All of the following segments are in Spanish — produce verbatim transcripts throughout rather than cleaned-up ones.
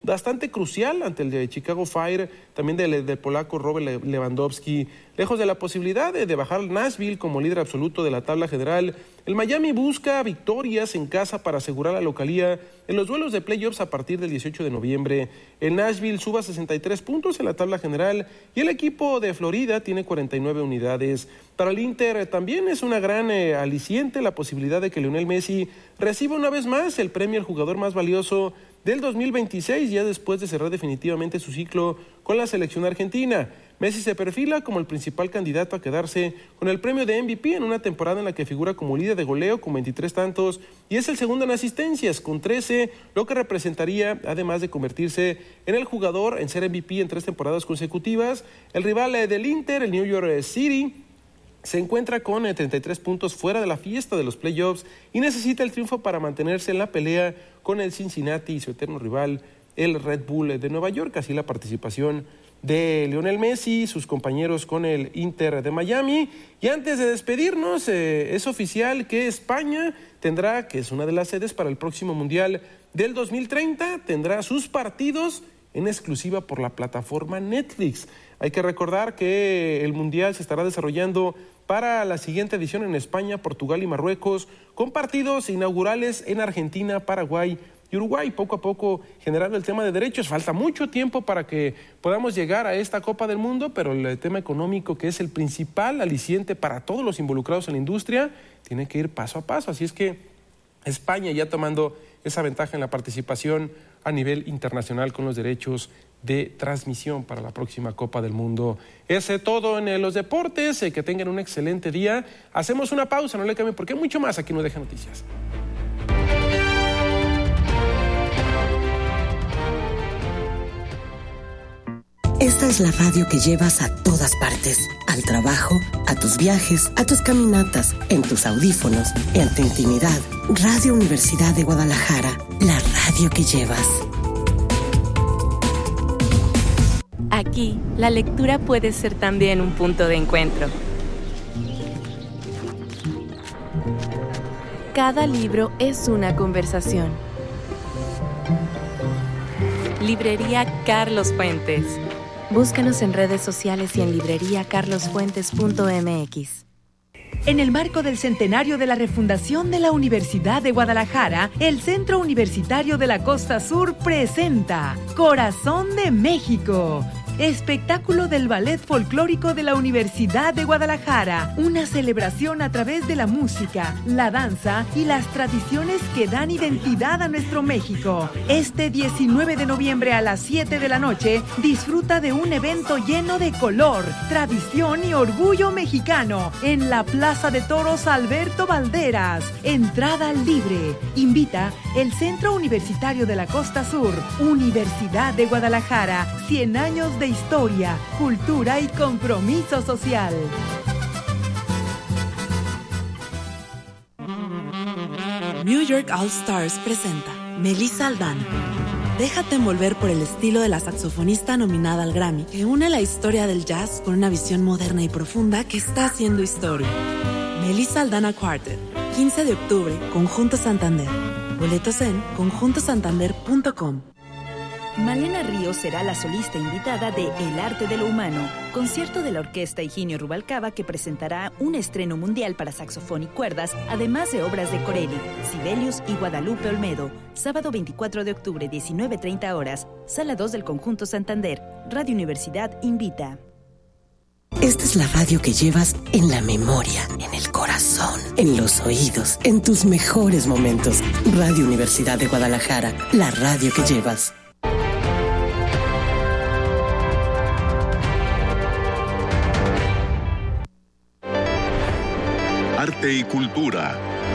bastante crucial ante el de Chicago Fire, también del, del polaco Robert Lewandowski. Lejos de la posibilidad de, de bajar Nashville como líder absoluto de la tabla general, el Miami busca victorias en casa para asegurar la localía en los duelos de playoffs a partir del dieciocho de noviembre. El Nashville suba sesenta y tres puntos en la tabla general y el equipo de Florida tiene cuarenta y nueve unidades. Para el Inter también es una gran eh, aliciente la posibilidad de que Lionel Messi reciba una vez más el premio al jugador más valioso del dos mil veintiséis, ya después de cerrar definitivamente su ciclo con la selección argentina. Messi se perfila como el principal candidato a quedarse con el premio de M V P en una temporada en la que figura como líder de goleo con veintitrés tantos y es el segundo en asistencias con trece, lo que representaría, además de convertirse en el jugador en ser M V P en tres temporadas consecutivas. El rival del Inter, el New York City, se encuentra con treinta y tres puntos fuera de la fiesta de los playoffs y necesita el triunfo para mantenerse en la pelea con el Cincinnati y su eterno rival, el Red Bull de Nueva York. Así la participación de Lionel Messi, sus compañeros con el Inter de Miami. Y antes de despedirnos, eh, es oficial que España tendrá, que es una de las sedes para el próximo Mundial del dos mil treinta, tendrá sus partidos en exclusiva por la plataforma Netflix. Hay que recordar que el Mundial se estará desarrollando para la siguiente edición en España, Portugal y Marruecos, con partidos inaugurales en Argentina, Paraguay y Uruguay. Poco a poco generando el tema de derechos. Falta mucho tiempo para que podamos llegar a esta Copa del Mundo, pero el tema económico, que es el principal aliciente para todos los involucrados en la industria, tiene que ir paso a paso. Así es que España ya tomando esa ventaja en la participación a nivel internacional con los derechos de transmisión para la próxima Copa del Mundo. Ese es todo en los deportes. Eh, que tengan un excelente día. Hacemos una pausa, no le cambien porque hay mucho más aquí en No Deja Noticias. Esta es la radio que llevas a todas partes. Al trabajo, a tus viajes, a tus caminatas, en tus audífonos, en tu intimidad. Radio Universidad de Guadalajara, la radio que llevas. Aquí, la lectura puede ser también un punto de encuentro. Cada libro es una conversación. Librería Carlos Fuentes. Búscanos en redes sociales y en librería carlos fuentes punto m x. En el marco del centenario de la refundación de la Universidad de Guadalajara, el Centro Universitario de la Costa Sur presenta Corazón de México, espectáculo del Ballet Folclórico de la Universidad de Guadalajara, una celebración a través de la música, la danza y las tradiciones que dan identidad a nuestro México. Este diecinueve de noviembre a las siete de la noche, disfruta de un evento lleno de color, tradición y orgullo mexicano en la Plaza de Toros Alberto Valderas. Entrada libre. Invita el Centro Universitario de la Costa Sur, Universidad de Guadalajara, cien años de historia, cultura y compromiso social. New York All Stars presenta Melissa Aldana. Déjate envolver por el estilo de la saxofonista nominada al Grammy, que une la historia del jazz con una visión moderna y profunda que está haciendo historia. Melissa Aldana Quartet, quince de octubre, Conjunto Santander. Boletos en conjunto santander punto com. Malena Ríos será la solista invitada de El Arte de lo Humano, concierto de la Orquesta Higinio Rubalcaba que presentará un estreno mundial para saxofón y cuerdas, además de obras de Corelli, Sibelius y Guadalupe Olmedo. Sábado veinticuatro de octubre, diecinueve treinta horas, Sala dos del Conjunto Santander. Radio Universidad invita. Esta es la radio que llevas en la memoria, en el corazón, en los oídos, en tus mejores momentos. Radio Universidad de Guadalajara, la radio que llevas. Arte y cultura.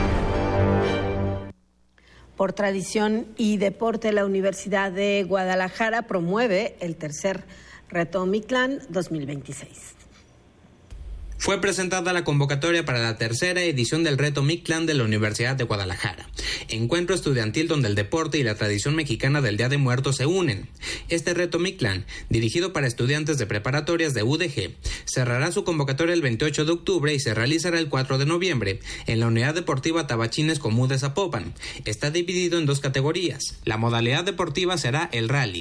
Por tradición y deporte, la Universidad de Guadalajara promueve el tercer Reto Mictlán dos mil veintiséis. Fue presentada la convocatoria para la tercera edición del Reto Mictlán de la Universidad de Guadalajara, encuentro estudiantil donde el deporte y la tradición mexicana del Día de Muertos se unen. Este Reto Mictlán, dirigido para estudiantes de preparatorias de U D G, cerrará su convocatoria el veintiocho de octubre y se realizará el cuatro de noviembre en la Unidad Deportiva Tabachines Comú de Zapopan. Está dividido en dos categorías. La modalidad deportiva será el rally,